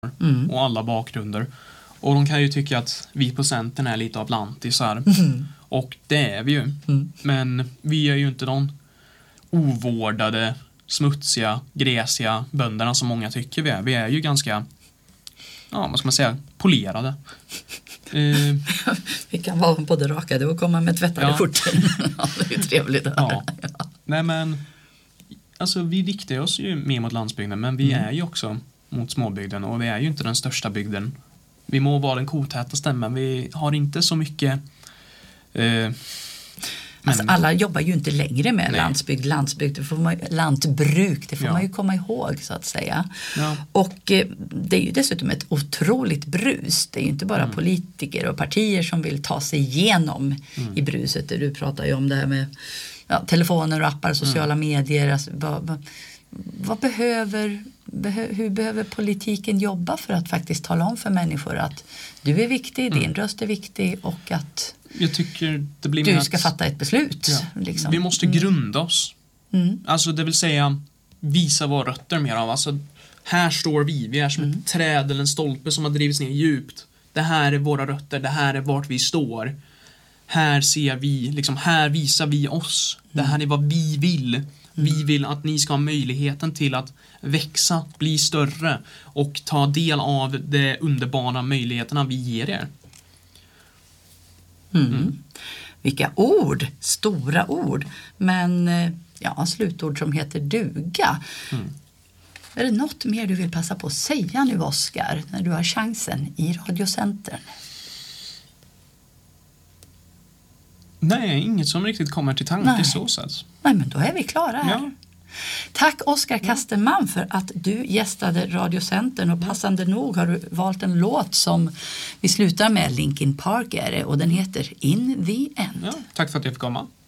och alla bakgrunder. Och de kan ju tycka att vi på Centern är lite atlantisar. Och det är vi ju. Men vi är ju inte de ovårdade, smutsiga, gräsiga bönderna som många tycker vi är. Vi är ju ganska, vad ska man säga, polerade. Vi kan vara både rakade och komma med tvättade skjortor. Det är trevligt att höra. Nej, men alltså vi riktar oss ju mer mot landsbygden, men vi är ju också mot småbygden, och vi är ju inte den största bygden. Vi må vara den kotätaste, men vi har inte så mycket alltså alla jobbar ju inte längre med landsbygd, det får man, lantbruk, det får man ju komma ihåg så att säga. Och det är ju dessutom ett otroligt brus. Det är ju inte bara politiker och partier som vill ta sig igenom i bruset. Du pratar ju om det här med telefoner och appar, sociala medier. Alltså, hur behöver politiken jobba för att faktiskt tala om för människor att du är viktig, din röst är viktig, och att jag tycker det blir du ska fatta ett beslut. Liksom. Vi måste grunda oss. Alltså det vill säga visa våra rötter mer av. Alltså, här står vi är som ett träd eller en stolpe som har drivits ner djupt. Det här är våra rötter, det här är vart vi står. Här ser vi, liksom, här visar vi oss. Det här är vad vi vill. Vi vill att ni ska ha möjligheten till att växa, bli större och ta del av de underbara möjligheterna vi ger er. Vilka ord, stora ord, men slutord som heter duga. Är det något mer du vill passa på att säga nu, Oskar, när du har chansen i Radiocentern? Nej, inget som riktigt kommer till tanke så sätt. Nej, men då är vi klara här. Tack Oskar Kastenman för att du gästade Radiocentern, och passande nog har du valt en låt som vi slutar med. Linkin Park är det, och den heter In the End. Tack för att jag fick komma.